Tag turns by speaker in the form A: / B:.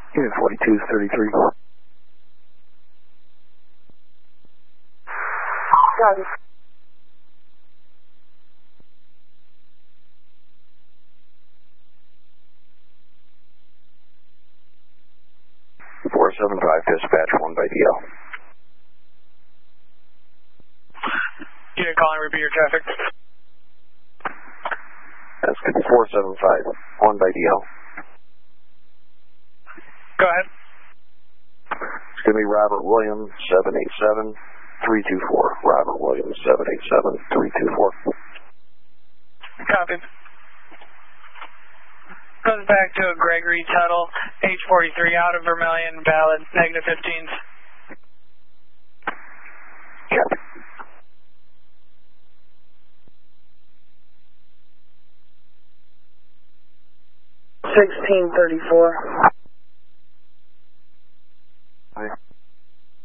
A: Unit 4233.
B: Copy.
A: Dispatch 1 by DL.
C: Unit calling, repeat your traffic.
A: That's going to be 475, 1 by DL.
C: Go ahead.
A: It's going to be Robert Williams, 787-324. Robert Williams, 787-324.
C: Copy. Goes back to a Gregory Tuttle, H43 out of Vermilion, valid, -15s.
A: Copy.
B: 1634.